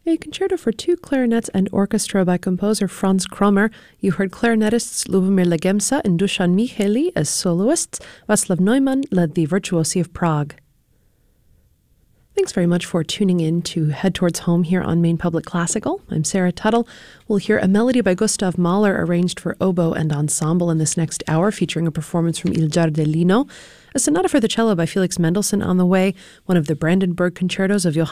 A concerto for two clarinets and orchestra by composer Franz Krommer. You heard clarinetists Lubomir Legemsa and Dusan Micheli as soloists. Václav Neumann led the Virtuosi of Prague. Thanks very much for tuning in to Head Towards Home here on Maine Public Classical. I'm Sarah Tuttle. We'll hear a melody by Gustav Mahler arranged for oboe and ensemble in this next hour, featuring a performance from Il Giardellino, a sonata for the cello by Felix Mendelssohn on the way, one of the Brandenburg concertos of Johann